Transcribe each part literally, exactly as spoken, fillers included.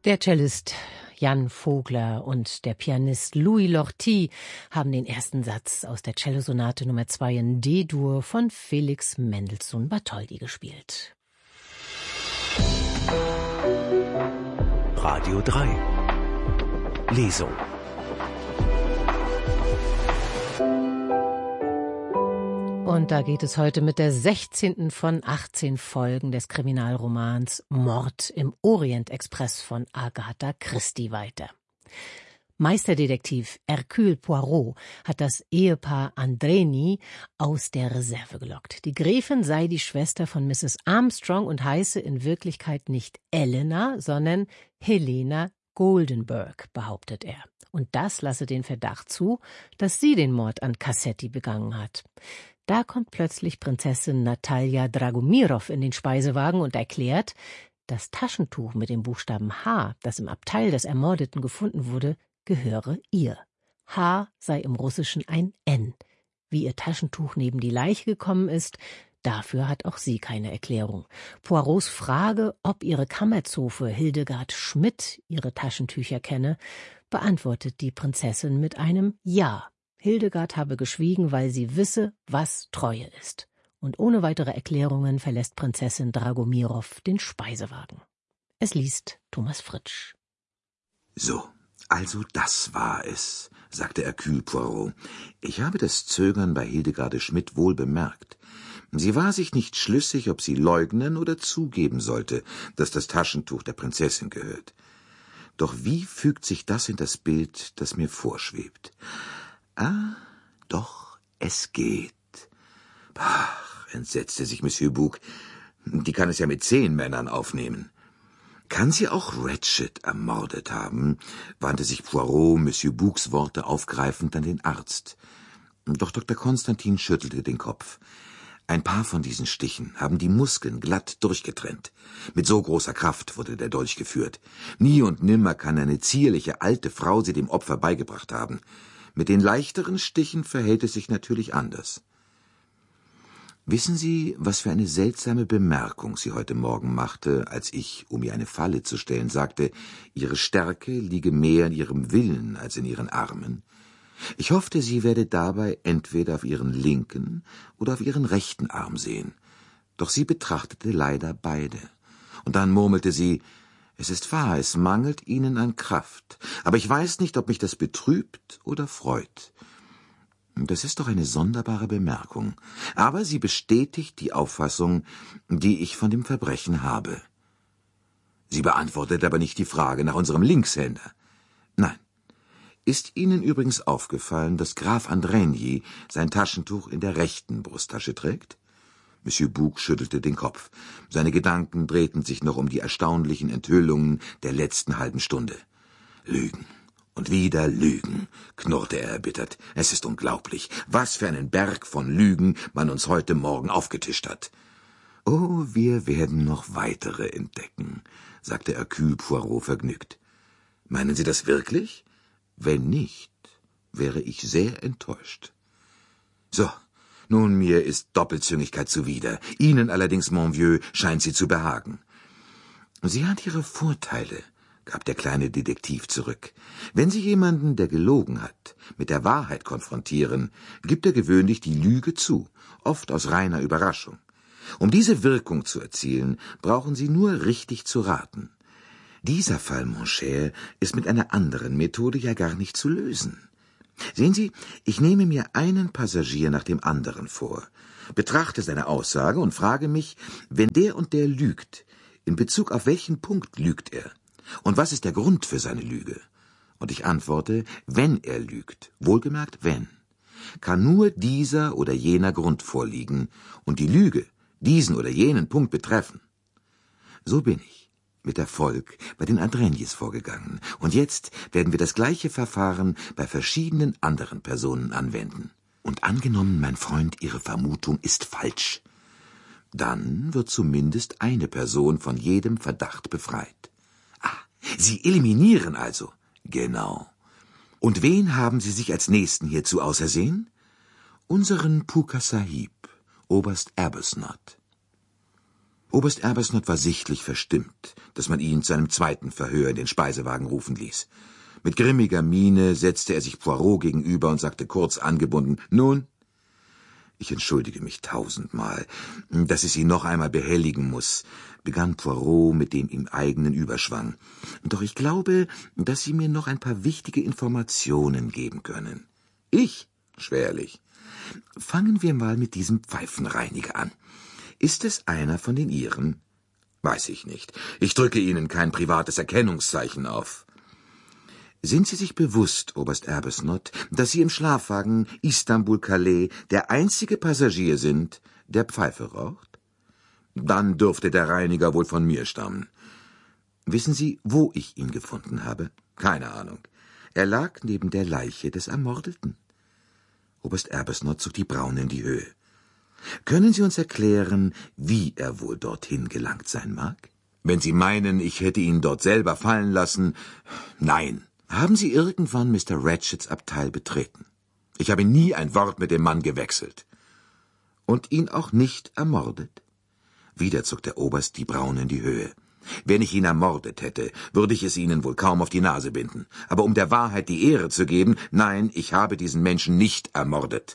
Der Cellist Jan Vogler und der Pianist Louis Lortie haben den ersten Satz aus der Cellosonate Nummer zwei in D-Dur von Felix Mendelssohn Bartholdy gespielt. Radio drei Lesung. Und da geht es heute mit der sechzehnten von achtzehn Folgen des Kriminalromans Mord im Orient-Express von Agatha Christie weiter. Meisterdetektiv Hercule Poirot hat das Ehepaar Andreni aus der Reserve gelockt. Die Gräfin sei die Schwester von Misses Armstrong und heiße in Wirklichkeit nicht Elena, sondern Helena Goldenberg, behauptet er. Und das lasse den Verdacht zu, dass sie den Mord an Cassetti begangen hat. Da kommt plötzlich Prinzessin Natalia Dragomirov in den Speisewagen und erklärt, das Taschentuch mit dem Buchstaben H, das im Abteil des Ermordeten gefunden wurde, gehöre ihr. H sei im Russischen ein N. Wie ihr Taschentuch neben die Leiche gekommen ist, dafür hat auch sie keine Erklärung. Poirots Frage, ob ihre Kammerzofe Hildegard Schmidt ihre Taschentücher kenne, beantwortet die Prinzessin mit einem Ja. Hildegard habe geschwiegen, weil sie wisse, was Treue ist. Und ohne weitere Erklärungen verlässt Prinzessin Dragomirov den Speisewagen. Es liest Thomas Fritsch. So, also das war es, sagte Hercule Poirot. Ich habe das Zögern bei Hildegarde Schmidt wohl bemerkt. Sie war sich nicht schlüssig, ob sie leugnen oder zugeben sollte, dass das Taschentuch der Prinzessin gehört. Doch wie fügt sich das in das Bild, das mir vorschwebt? Ah, doch, es geht. Ach, entsetzte sich Monsieur Bouc. Die kann es ja mit zehn Männern aufnehmen. Kann sie auch Ratchet ermordet haben? Wandte sich Poirot, Monsieur Boucs Worte aufgreifend an den Arzt. Doch Doktor Konstantin schüttelte den Kopf. Ein paar von diesen Stichen haben die Muskeln glatt durchgetrennt. Mit so großer Kraft wurde der Dolch geführt. Nie und nimmer kann eine zierliche alte Frau sie dem Opfer beigebracht haben. Mit den leichteren Stichen verhält es sich natürlich anders. Wissen Sie, was für eine seltsame Bemerkung sie heute Morgen machte, als ich, um ihr eine Falle zu stellen, sagte, ihre Stärke liege mehr in ihrem Willen als in ihren Armen? Ich hoffte, sie werde dabei entweder auf ihren linken oder auf ihren rechten Arm sehen. Doch sie betrachtete leider beide. Und dann murmelte sie, »Es ist wahr, es mangelt ihnen an Kraft, aber ich weiß nicht, ob mich das betrübt oder freut.« Das ist doch eine sonderbare Bemerkung, aber sie bestätigt die Auffassung, die ich von dem Verbrechen habe. Sie beantwortet aber nicht die Frage nach unserem Linkshänder. Nein. Ist Ihnen übrigens aufgefallen, dass Graf Andreni sein Taschentuch in der rechten Brusttasche trägt? Monsieur Bouc schüttelte den Kopf. Seine Gedanken drehten sich noch um die erstaunlichen Enthüllungen der letzten halben Stunde. Lügen und wieder Lügen, knurrte er erbittert. Es ist unglaublich, was für einen Berg von Lügen man uns heute Morgen aufgetischt hat. Oh, wir werden noch weitere entdecken, sagte Hercule Poirot vergnügt. Meinen Sie das wirklich? Wenn nicht, wäre ich sehr enttäuscht. So. Nun, mir ist Doppelzüngigkeit zuwider. Ihnen allerdings, mon vieux, scheint sie zu behagen. Sie hat ihre Vorteile, gab der kleine Detektiv zurück. Wenn Sie jemanden, der gelogen hat, mit der Wahrheit konfrontieren, gibt er gewöhnlich die Lüge zu, oft aus reiner Überraschung. Um diese Wirkung zu erzielen, brauchen Sie nur richtig zu raten. Dieser Fall, mon cher, ist mit einer anderen Methode ja gar nicht zu lösen. Sehen Sie, ich nehme mir einen Passagier nach dem anderen vor, betrachte seine Aussage und frage mich, wenn der und der lügt, in Bezug auf welchen Punkt lügt er? Und was ist der Grund für seine Lüge? Und ich antworte, wenn er lügt, wohlgemerkt wenn, kann nur dieser oder jener Grund vorliegen und die Lüge diesen oder jenen Punkt betreffen. So bin ich mit Erfolg bei den Andrenis vorgegangen. Und jetzt werden wir das gleiche Verfahren bei verschiedenen anderen Personen anwenden. Und angenommen, mein Freund, Ihre Vermutung ist falsch, dann wird zumindest eine Person von jedem Verdacht befreit. Ah, Sie eliminieren also. Genau. Und wen haben Sie sich als Nächsten hierzu ausersehen? Unseren Puka Sahib, Oberst Arbuthnot. Oberst Arbuthnot war sichtlich verstimmt, dass man ihn zu einem zweiten Verhör in den Speisewagen rufen ließ. Mit grimmiger Miene setzte er sich Poirot gegenüber und sagte kurz angebunden, »Nun?« »Ich entschuldige mich tausendmal, dass ich Sie noch einmal behelligen muss«, begann Poirot mit dem ihm eigenen Überschwang. »Doch ich glaube, dass Sie mir noch ein paar wichtige Informationen geben können.« »Ich? Schwerlich. Fangen wir mal mit diesem Pfeifenreiniger an. Ist es einer von den Ihren?« »Weiß ich nicht. Ich drücke Ihnen kein privates Erkennungszeichen auf.« »Sind Sie sich bewusst, Oberst Arbuthnot, dass Sie im Schlafwagen Istanbul-Calais der einzige Passagier sind, der Pfeife raucht?« »Dann dürfte der Reiniger wohl von mir stammen.« »Wissen Sie, wo ich ihn gefunden habe?« »Keine Ahnung. Er lag neben der Leiche des Ermordeten.« Oberst Arbuthnot zog die Brauen in die Höhe. »Können Sie uns erklären, wie er wohl dorthin gelangt sein mag?« »Wenn Sie meinen, ich hätte ihn dort selber fallen lassen, nein.« »Haben Sie irgendwann Mister Ratchets Abteil betreten?« »Ich habe nie ein Wort mit dem Mann gewechselt.« »Und ihn auch nicht ermordet?« Wieder zog der Oberst die Brauen in die Höhe. »Wenn ich ihn ermordet hätte, würde ich es Ihnen wohl kaum auf die Nase binden. Aber um der Wahrheit die Ehre zu geben, nein, ich habe diesen Menschen nicht ermordet.«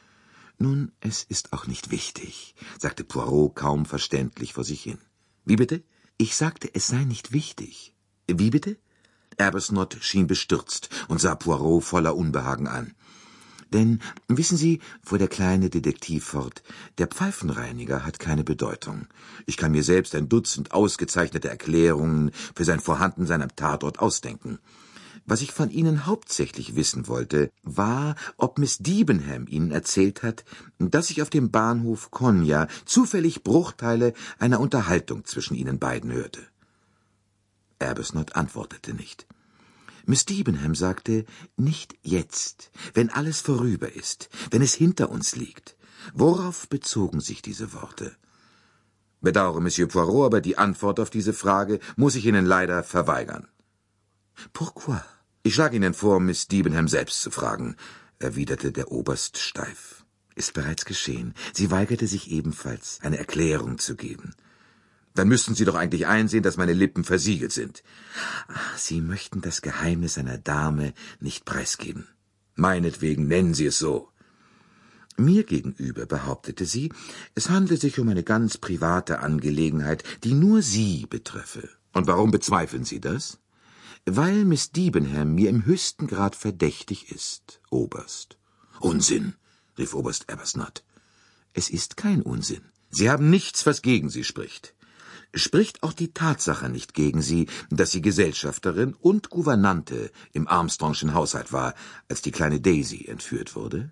»Nun, es ist auch nicht wichtig«, sagte Poirot kaum verständlich vor sich hin. »Wie bitte?« »Ich sagte, es sei nicht wichtig.« »Wie bitte?« Arbuthnot schien bestürzt und sah Poirot voller Unbehagen an. »Denn, wissen Sie«, fuhr der kleine Detektiv fort, »der Pfeifenreiniger hat keine Bedeutung. Ich kann mir selbst ein Dutzend ausgezeichnete Erklärungen für sein Vorhandensein am Tatort ausdenken. Was ich von Ihnen hauptsächlich wissen wollte, war, ob Miss Debenham Ihnen erzählt hat, dass ich auf dem Bahnhof Konya zufällig Bruchteile einer Unterhaltung zwischen Ihnen beiden hörte.« Arbuthnot antwortete nicht. Miss Debenham sagte, »Nicht jetzt, wenn alles vorüber ist, wenn es hinter uns liegt.« Worauf bezogen sich diese Worte? »Bedauere, Monsieur Poirot, aber die Antwort auf diese Frage muss ich Ihnen leider verweigern.« »Pourquoi?« »Ich schlage Ihnen vor, Miss Debenham selbst zu fragen«, erwiderte der Oberst steif. »Ist bereits geschehen. Sie weigerte sich ebenfalls, eine Erklärung zu geben.« »Dann müssten Sie doch eigentlich einsehen, dass meine Lippen versiegelt sind.« Ach, Sie möchten das Geheimnis einer Dame nicht preisgeben.« »Meinetwegen, nennen Sie es so.« Mir gegenüber behauptete sie, es handle sich um eine ganz private Angelegenheit, die nur Sie betreffe. »Und warum bezweifeln Sie das?« »Weil Miss Debenham mir im höchsten Grad verdächtig ist, Oberst.« »Unsinn«, rief Oberst Arbuthnot. »Es ist kein Unsinn. Sie haben nichts, was gegen Sie spricht. Spricht auch die Tatsache nicht gegen Sie, dass sie Gesellschafterin und Gouvernante im Armstrongschen Haushalt war, als die kleine Daisy entführt wurde?«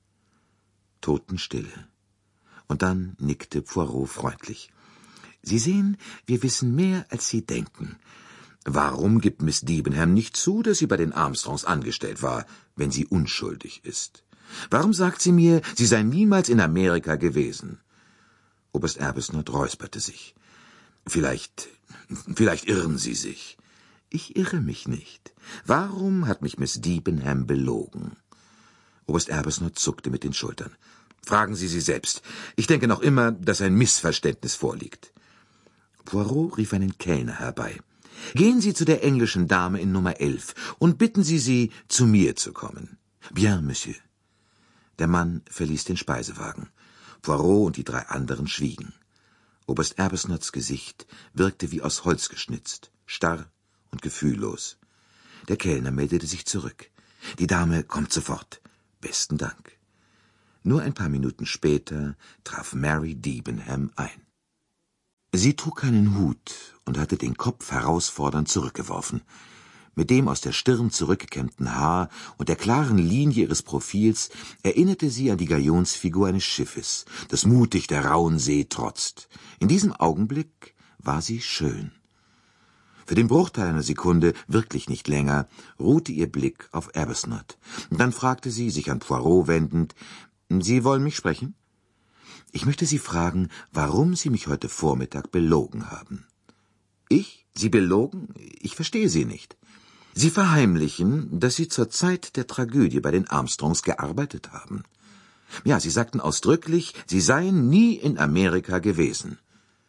Totenstille. Und dann nickte Poirot freundlich. »Sie sehen, wir wissen mehr, als Sie denken. Warum gibt Miss Debenham nicht zu, dass sie bei den Armstrongs angestellt war, wenn sie unschuldig ist? Warum sagt sie mir, sie sei niemals in Amerika gewesen?« Oberst Arbuthnot räusperte sich. Vielleicht, vielleicht irren Sie sich.« »Ich irre mich nicht. Warum hat mich Miss Debenham belogen?« Oberst Arbuthnot zuckte mit den Schultern. »Fragen Sie sie selbst. Ich denke noch immer, dass ein Missverständnis vorliegt.« Poirot rief einen Kellner herbei. »Gehen Sie zu der englischen Dame in Nummer elf und bitten Sie sie, zu mir zu kommen.« »Bien, Monsieur.« Der Mann verließ den Speisewagen. Poirot und die drei anderen schwiegen. Oberst Arbuthnots Gesicht wirkte wie aus Holz geschnitzt, starr und gefühllos. Der Kellner meldete sich zurück. »Die Dame kommt sofort. Besten Dank.« Nur ein paar Minuten später traf Mary Debenham ein. Sie trug keinen Hut und hatte den Kopf herausfordernd zurückgeworfen. Mit dem aus der Stirn zurückgekämmten Haar und der klaren Linie ihres Profils erinnerte sie an die Galionsfigur eines Schiffes, das mutig der rauen See trotzt. In diesem Augenblick war sie schön. Für den Bruchteil einer Sekunde, wirklich nicht länger, ruhte ihr Blick auf Arbuthnot. Dann fragte sie, sich an Poirot wendend, »Sie wollen mich sprechen?« »Ich möchte Sie fragen, warum Sie mich heute Vormittag belogen haben.« »Ich? Sie belogen? Ich verstehe Sie nicht.« »Sie verheimlichen, dass Sie zur Zeit der Tragödie bei den Armstrongs gearbeitet haben. Ja, Sie sagten ausdrücklich, Sie seien nie in Amerika gewesen.«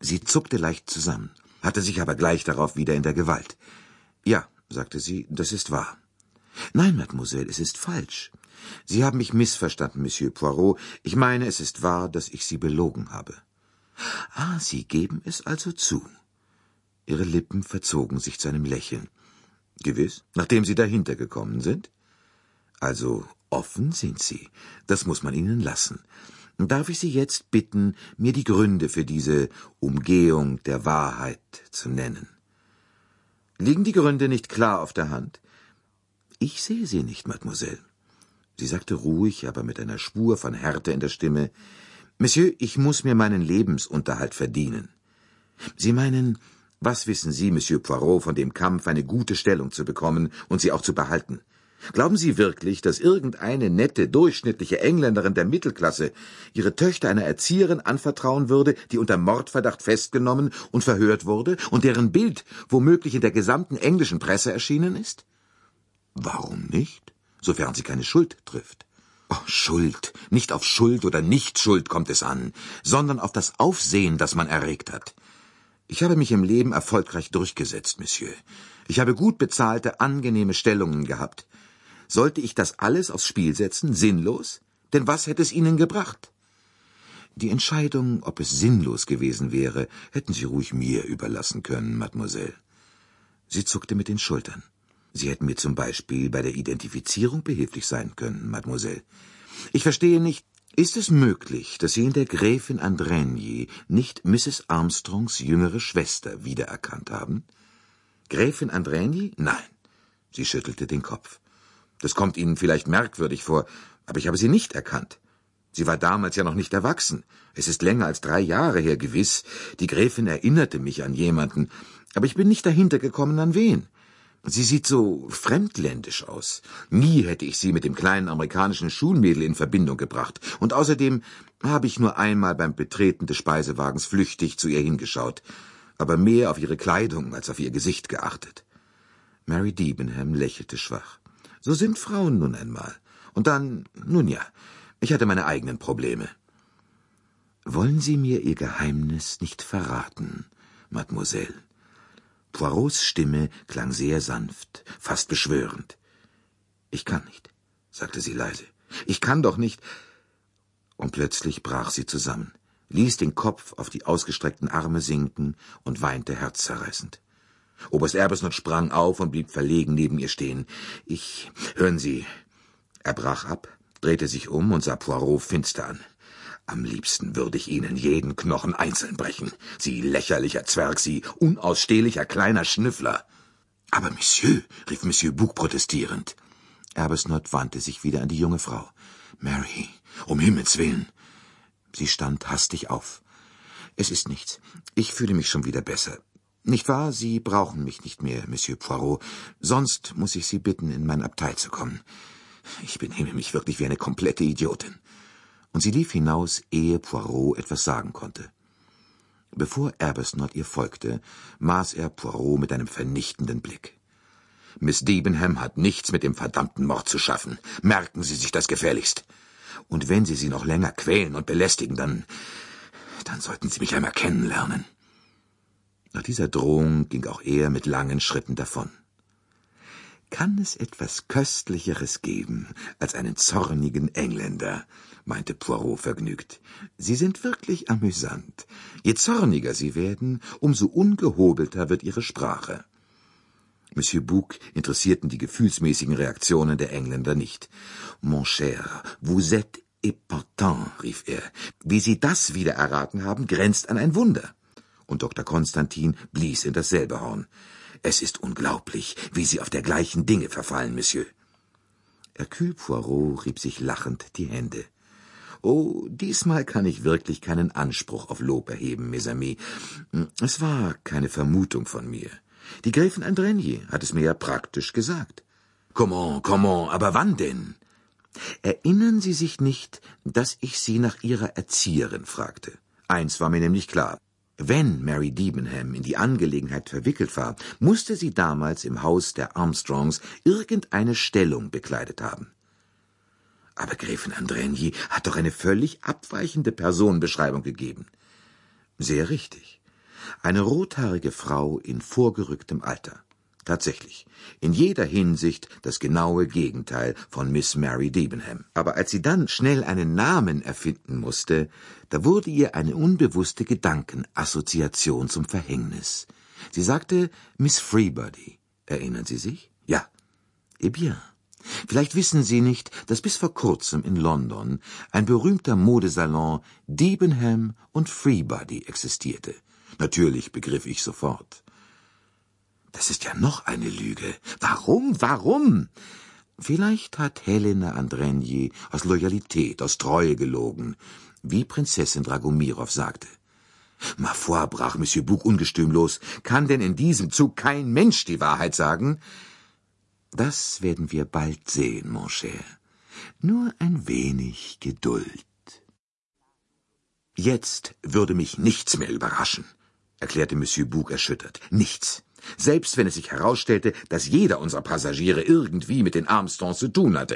Sie zuckte leicht zusammen, hatte sich aber gleich darauf wieder in der Gewalt. »Ja«, sagte sie, »das ist wahr.« »Nein, Mademoiselle, es ist falsch. Sie haben mich missverstanden, Monsieur Poirot. Ich meine, es ist wahr, dass ich Sie belogen habe.« »Ah, Sie geben es also zu.« Ihre Lippen verzogen sich zu einem Lächeln. »Gewiss, nachdem Sie dahinter gekommen sind?« »Also offen sind Sie. Das muss man Ihnen lassen. Darf ich Sie jetzt bitten, mir die Gründe für diese Umgehung der Wahrheit zu nennen?« »Liegen die Gründe nicht klar auf der Hand?« »Ich sehe sie nicht, Mademoiselle.« Sie sagte ruhig, aber mit einer Spur von Härte in der Stimme, »Monsieur, ich muss mir meinen Lebensunterhalt verdienen.« »Sie meinen, was wissen Sie, Monsieur Poirot, von dem Kampf, eine gute Stellung zu bekommen und sie auch zu behalten? Glauben Sie wirklich, dass irgendeine nette, durchschnittliche Engländerin der Mittelklasse ihre Töchter einer Erzieherin anvertrauen würde, die unter Mordverdacht festgenommen und verhört wurde und deren Bild womöglich in der gesamten englischen Presse erschienen ist? Warum nicht, sofern sie keine Schuld trifft? Oh, Schuld, nicht auf Schuld oder Nichtschuld kommt es an, sondern auf das Aufsehen, das man erregt hat. Ich habe mich im Leben erfolgreich durchgesetzt, Monsieur. Ich habe gut bezahlte, angenehme Stellungen gehabt. Sollte ich das alles aufs Spiel setzen, sinnlos? Denn was hätte es Ihnen gebracht? Die Entscheidung, ob es sinnlos gewesen wäre, hätten Sie ruhig mir überlassen können, Mademoiselle. Sie zuckte mit den Schultern. Sie hätten mir zum Beispiel bei der Identifizierung behilflich sein können, Mademoiselle. Ich verstehe nicht, ist es möglich, dass Sie in der Gräfin Andrigny nicht Misses Armstrongs jüngere Schwester wiedererkannt haben? Gräfin Andrigny? Nein. Sie schüttelte den Kopf. Das kommt Ihnen vielleicht merkwürdig vor, aber ich habe sie nicht erkannt. Sie war damals ja noch nicht erwachsen. Es ist länger als drei Jahre her, gewiss. Die Gräfin erinnerte mich an jemanden, aber ich bin nicht dahinter gekommen, an wen. Sie sieht so fremdländisch aus. Nie hätte ich sie mit dem kleinen amerikanischen Schulmädel in Verbindung gebracht. Und außerdem habe ich nur einmal beim Betreten des Speisewagens flüchtig zu ihr hingeschaut, aber mehr auf ihre Kleidung als auf ihr Gesicht geachtet. Mary Debenham lächelte schwach. So sind Frauen nun einmal. Und dann, nun ja, ich hatte meine eigenen Probleme. Wollen Sie mir Ihr Geheimnis nicht verraten, Mademoiselle? Poirots Stimme klang sehr sanft, fast beschwörend. »Ich kann nicht«, sagte sie leise. »Ich kann doch nicht.« Und plötzlich brach sie zusammen, ließ den Kopf auf die ausgestreckten Arme sinken und weinte herzzerreißend. Oberst Arbuthnot sprang auf und blieb verlegen neben ihr stehen. »Ich, hören Sie.« Er brach ab, drehte sich um und sah Poirot finster an. »Am liebsten würde ich Ihnen jeden Knochen einzeln brechen. Sie lächerlicher Zwerg, Sie unausstehlicher kleiner Schnüffler.« »Aber Monsieur«, rief Monsieur Bouc protestierend. Arbuthnot wandte sich wieder an die junge Frau. »Mary, um Himmels willen!« Sie stand hastig auf. »Es ist nichts. Ich fühle mich schon wieder besser. Nicht wahr? Sie brauchen mich nicht mehr, Monsieur Poirot. Sonst muss ich Sie bitten, in mein Abteil zu kommen. Ich benehme mich wirklich wie eine komplette Idiotin.« Und sie lief hinaus, ehe Poirot etwas sagen konnte. Bevor Arbuthnot ihr folgte, maß er Poirot mit einem vernichtenden Blick. »Miss Debenham hat nichts mit dem verdammten Mord zu schaffen. Merken Sie sich das gefälligst. Und wenn Sie sie noch länger quälen und belästigen, dann, dann sollten Sie mich einmal kennenlernen.« Nach dieser Drohung ging auch er mit langen Schritten davon. »Kann es etwas Köstlicheres geben als einen zornigen Engländer?« meinte Poirot vergnügt. »Sie sind wirklich amüsant. Je zorniger Sie werden, umso ungehobelter wird Ihre Sprache.« Monsieur Bouc interessierten die gefühlsmäßigen Reaktionen der Engländer nicht. »Mon cher, vous êtes épatant«, rief er. »Wie Sie das wieder erraten haben, grenzt an ein Wunder.« Und Doktor Konstantin blies in dasselbe Horn. »Es ist unglaublich, wie Sie auf dergleichen Dinge verfallen, Monsieur.« Hercule Poirot rieb sich lachend die Hände. »Oh, diesmal kann ich wirklich keinen Anspruch auf Lob erheben, mes amis. Es war keine Vermutung von mir. Die Gräfin Andrigny hat es mir ja praktisch gesagt.« »Comment, comment, aber wann denn?« »Erinnern Sie sich nicht, dass ich Sie nach Ihrer Erzieherin fragte? Eins war mir nämlich klar. Wenn Mary Debenham in die Angelegenheit verwickelt war, musste sie damals im Haus der Armstrongs irgendeine Stellung bekleidet haben.« »Aber Gräfin Andrigny hat doch eine völlig abweichende Personenbeschreibung gegeben.« »Sehr richtig. Eine rothaarige Frau in vorgerücktem Alter. Tatsächlich, in jeder Hinsicht das genaue Gegenteil von Miss Mary Debenham. Aber als sie dann schnell einen Namen erfinden musste, da wurde ihr eine unbewusste Gedankenassoziation zum Verhängnis. Sie sagte Miss Freebody. Erinnern Sie sich? Ja. Eh bien. Vielleicht wissen Sie nicht, dass bis vor kurzem in London ein berühmter Modesalon Debenham und Freebody existierte. Natürlich begriff ich sofort. Das ist ja noch eine Lüge. Warum, warum? Vielleicht hat Helena Andrenyi aus Loyalität, aus Treue gelogen, wie Prinzessin Dragomirow sagte. Ma foi, brach Monsieur Bouc ungestüm los, kann denn in diesem Zug kein Mensch die Wahrheit sagen? Das werden wir bald sehen, mon cher. Nur ein wenig Geduld. Jetzt würde mich nichts mehr überraschen, erklärte Monsieur Bouc erschüttert. Nichts. Selbst wenn es sich herausstellte, dass jeder unserer Passagiere irgendwie mit den Armstrongs zu tun hatte.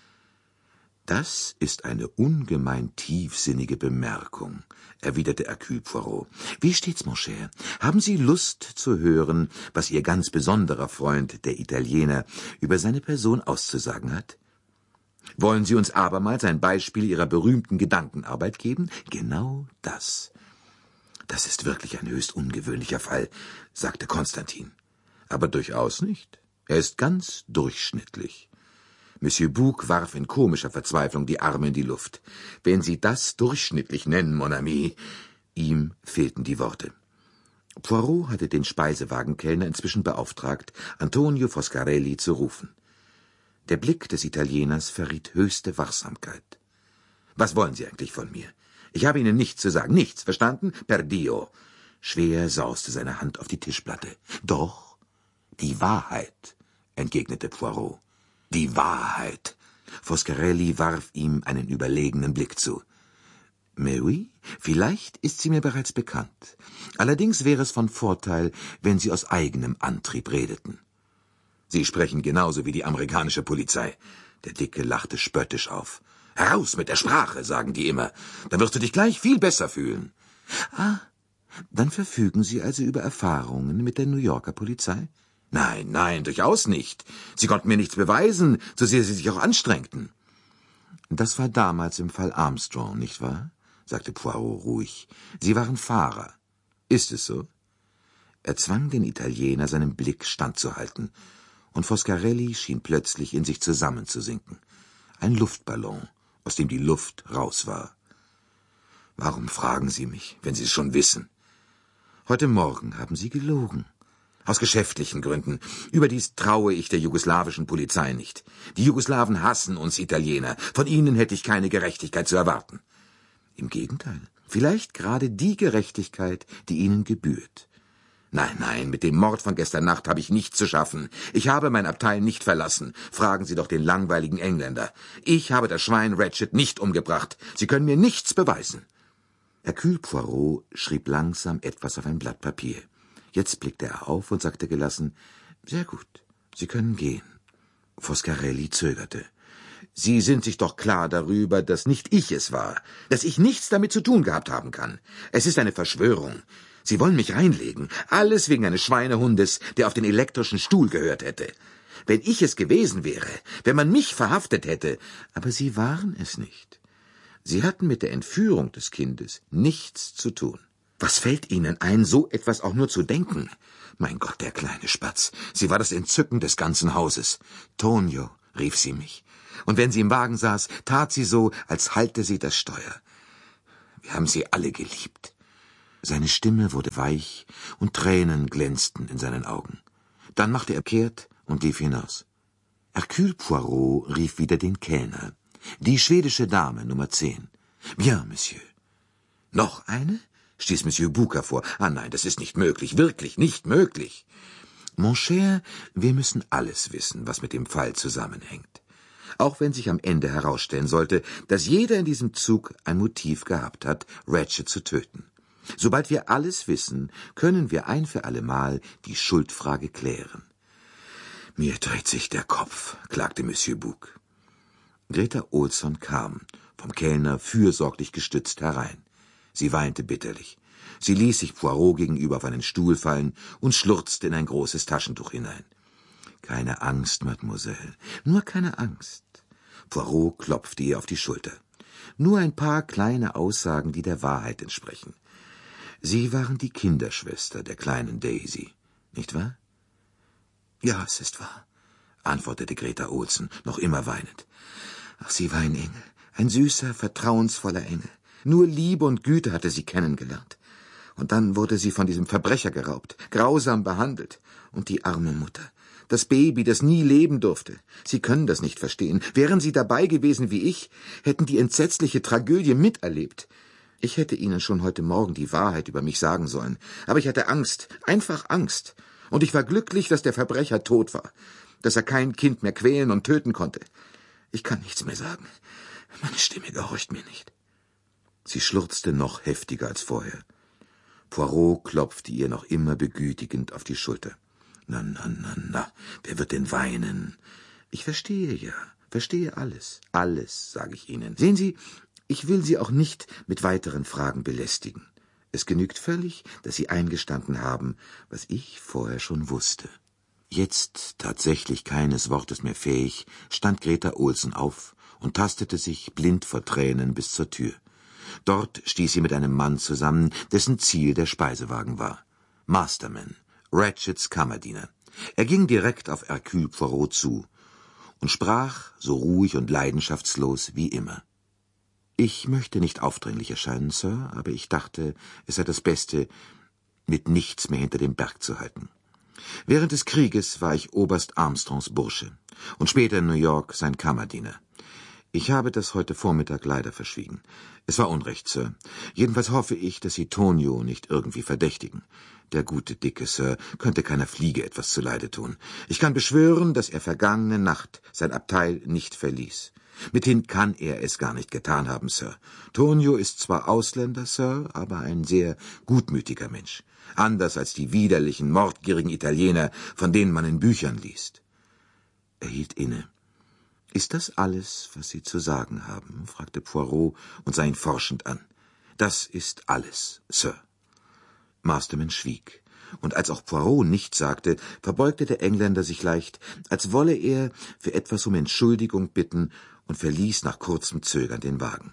Das ist eine ungemein tiefsinnige Bemerkung, erwiderte Hercule Poirot. Wie steht's, mon cher? Haben Sie Lust zu hören, was Ihr ganz besonderer Freund, der Italiener, über seine Person auszusagen hat? Wollen Sie uns abermals ein Beispiel Ihrer berühmten Gedankenarbeit geben? Genau das. Das ist wirklich ein höchst ungewöhnlicher Fall, sagte Konstantin. Aber durchaus nicht. Er ist ganz durchschnittlich. Monsieur Bouc warf in komischer Verzweiflung die Arme in die Luft. Wenn Sie das durchschnittlich nennen, mon ami. Ihm fehlten die Worte. Poirot hatte den Speisewagenkellner inzwischen beauftragt, Antonio Foscarelli zu rufen. Der Blick des Italieners verriet höchste Wachsamkeit. Was wollen Sie eigentlich von mir? Ich habe Ihnen nichts zu sagen, nichts, verstanden? Per Dio. Schwer sauste seine Hand auf die Tischplatte. Doch, die Wahrheit, entgegnete Poirot. Die Wahrheit. Foscarelli warf ihm einen überlegenen Blick zu. Mais oui, vielleicht ist sie mir bereits bekannt. Allerdings wäre es von Vorteil, wenn Sie aus eigenem Antrieb redeten. Sie sprechen genauso wie die amerikanische Polizei. Der Dicke lachte spöttisch auf. Heraus mit der Sprache, sagen die immer. Dann wirst du dich gleich viel besser fühlen. Ah, dann verfügen Sie also über Erfahrungen mit der New Yorker Polizei? Nein, nein, durchaus nicht. Sie konnten mir nichts beweisen, so sehr Sie sich auch anstrengten. Das war damals im Fall Armstrong, nicht wahr? Sagte Poirot ruhig. Sie waren Fahrer. Ist es so? Er zwang den Italiener, seinem Blick standzuhalten, und Foscarelli schien plötzlich in sich zusammenzusinken. Ein Luftballon, aus dem die Luft raus war. Warum fragen Sie mich, wenn Sie es schon wissen? Heute Morgen haben Sie gelogen. Aus geschäftlichen Gründen. Überdies traue ich der jugoslawischen Polizei nicht. Die Jugoslawen hassen uns Italiener. Von ihnen hätte ich keine Gerechtigkeit zu erwarten. Im Gegenteil. Vielleicht gerade die Gerechtigkeit, die ihnen gebührt. Nein, nein, mit dem Mord von gestern Nacht habe ich nichts zu schaffen. Ich habe mein Abteil nicht verlassen. Fragen Sie doch den langweiligen Engländer. Ich habe das Schwein Ratchet nicht umgebracht. Sie können mir nichts beweisen. Hercule Poirot schrieb langsam etwas auf ein Blatt Papier. Jetzt blickte er auf und sagte gelassen, »Sehr gut, Sie können gehen.« Foscarelli zögerte. »Sie sind sich doch klar darüber, dass nicht ich es war, dass ich nichts damit zu tun gehabt haben kann. Es ist eine Verschwörung. Sie wollen mich reinlegen, alles wegen eines Schweinehundes, der auf den elektrischen Stuhl gehört hätte. Wenn ich es gewesen wäre, wenn man mich verhaftet hätte, aber Sie waren es nicht. Sie hatten mit der Entführung des Kindes nichts zu tun. Was fällt Ihnen ein, so etwas auch nur zu denken? Mein Gott, der kleine Spatz, sie war das Entzücken des ganzen Hauses. Tonio, rief sie mich. Und wenn sie im Wagen saß, tat sie so, als halte sie das Steuer. Wir haben sie alle geliebt. Seine Stimme wurde weich und Tränen glänzten in seinen Augen. Dann machte er kehrt und lief hinaus. Hercule Poirot rief wieder den Kellner. Die schwedische Dame, Nummer zehn. Bien, Monsieur. Noch eine? Stieß Monsieur Bouc hervor. Ah nein, das ist nicht möglich, wirklich nicht möglich. Mon cher, wir müssen alles wissen, was mit dem Fall zusammenhängt. Auch wenn sich am Ende herausstellen sollte, dass jeder in diesem Zug ein Motiv gehabt hat, Ratchet zu töten. Sobald wir alles wissen, können wir ein für allemal die Schuldfrage klären. Mir dreht sich der Kopf, klagte Monsieur Bouc. Greta Olsson kam, vom Kellner fürsorglich gestützt, herein. Sie weinte bitterlich. Sie ließ sich Poirot gegenüber auf einen Stuhl fallen und schlurzte in ein großes Taschentuch hinein. »Keine Angst, Mademoiselle, nur keine Angst.« Poirot klopfte ihr auf die Schulter. »Nur ein paar kleine Aussagen, die der Wahrheit entsprechen. Sie waren die Kinderschwester der kleinen Daisy, nicht wahr?« »Ja, es ist wahr«, antwortete Greta Olsen, noch immer weinend. »Ach, sie war ein Engel, ein süßer, vertrauensvoller Engel. Nur Liebe und Güte hatte sie kennengelernt. Und dann wurde sie von diesem Verbrecher geraubt, grausam behandelt. Und die arme Mutter, das Baby, das nie leben durfte. Sie können das nicht verstehen. Wären Sie dabei gewesen wie ich, hätten die entsetzliche Tragödie miterlebt. Ich hätte Ihnen schon heute Morgen die Wahrheit über mich sagen sollen. Aber ich hatte Angst, einfach Angst. Und ich war glücklich, dass der Verbrecher tot war, dass er kein Kind mehr quälen und töten konnte. Ich kann nichts mehr sagen. Meine Stimme gehorcht mir nicht.« Sie schluchzte noch heftiger als vorher. Poirot klopfte ihr noch immer begütigend auf die Schulter. »Na, na, na, na, wer wird denn weinen? Ich verstehe ja, verstehe alles, alles, sage ich Ihnen. Sehen Sie, ich will Sie auch nicht mit weiteren Fragen belästigen. Es genügt völlig, dass Sie eingestanden haben, was ich vorher schon wusste.« Jetzt, tatsächlich keines Wortes mehr fähig, stand Greta Olsen auf und tastete sich, blind vor Tränen, bis zur Tür. Dort stieß sie mit einem Mann zusammen, dessen Ziel der Speisewagen war. Masterman, Ratchets Kammerdiener. Er ging direkt auf Hercule Poirot zu und sprach so ruhig und leidenschaftslos wie immer. »Ich möchte nicht aufdringlich erscheinen, Sir, aber ich dachte, es sei das Beste, mit nichts mehr hinter dem Berg zu halten. Während des Krieges war ich Oberst Armstrongs Bursche und später in New York sein Kammerdiener. Ich habe das heute Vormittag leider verschwiegen. Es war Unrecht, Sir. Jedenfalls hoffe ich, dass Sie Tonio nicht irgendwie verdächtigen. Der gute Dicke, Sir, könnte keiner Fliege etwas zuleide tun. Ich kann beschwören, dass er vergangene Nacht sein Abteil nicht verließ. Mithin kann er es gar nicht getan haben, Sir. Tonio ist zwar Ausländer, Sir, aber ein sehr gutmütiger Mensch. Anders als die widerlichen, mordgierigen Italiener, von denen man in Büchern liest.« Er hielt inne. »Ist das alles, was Sie zu sagen haben?« fragte Poirot und sah ihn forschend an. »Das ist alles, Sir.« Masterman schwieg, und als auch Poirot nichts sagte, verbeugte der Engländer sich leicht, als wolle er für etwas um Entschuldigung bitten, und verließ nach kurzem Zögern den Wagen.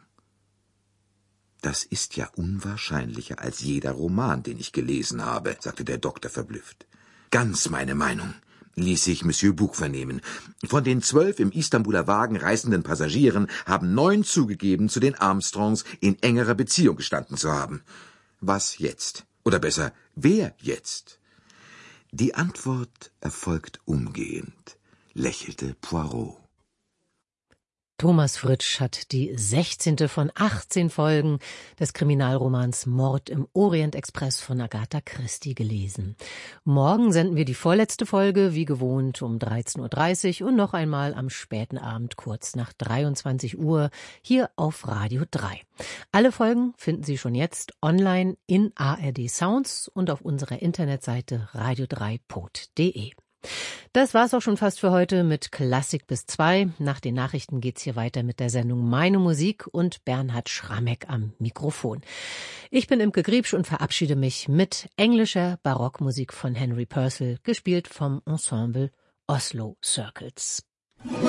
»Das ist ja unwahrscheinlicher als jeder Roman, den ich gelesen habe«, sagte der Doktor verblüfft. »Ganz meine Meinung«, ließ sich Monsieur Bouc vernehmen. »Von den zwölf im Istanbuler Wagen reisenden Passagieren haben neun zugegeben, zu den Armstrongs in engerer Beziehung gestanden zu haben. Was jetzt? Oder besser, wer jetzt?« »Die Antwort erfolgt umgehend«, lächelte Poirot. Thomas Fritsch hat die sechzehnte von achtzehn Folgen des Kriminalromans Mord im Orient-Express von Agatha Christie gelesen. Morgen senden wir die vorletzte Folge, wie gewohnt, um dreizehn Uhr dreißig und noch einmal am späten Abend kurz nach dreiundzwanzig Uhr hier auf Radio drei. Alle Folgen finden Sie schon jetzt online in A R D Sounds und auf unserer Internetseite radio drei punkt de. Das war's auch schon fast für heute mit Klassik bis zwei. Nach den Nachrichten geht's hier weiter mit der Sendung Meine Musik und Bernhard Schramek am Mikrofon. Ich bin Imke Griebsch und verabschiede mich mit englischer Barockmusik von Henry Purcell, gespielt vom Ensemble Oslo Circles.